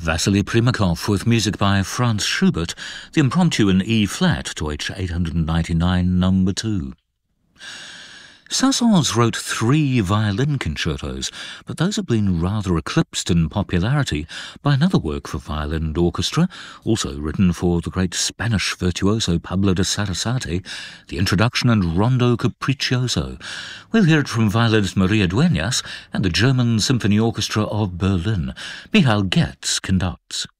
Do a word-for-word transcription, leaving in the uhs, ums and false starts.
Vasily Primakov with music by Franz Schubert, the impromptu in E-flat to H eight ninety-nine, number two. Saint-Saëns wrote three violin concertos, but those have been rather eclipsed in popularity by another work for violin and orchestra, also written for the great Spanish virtuoso Pablo de Sarasate, the Introduction and Rondo Capriccioso. We'll hear it from violinist Maria Dueñas and the German Symphony Orchestra of Berlin. Michael Goetz conducts.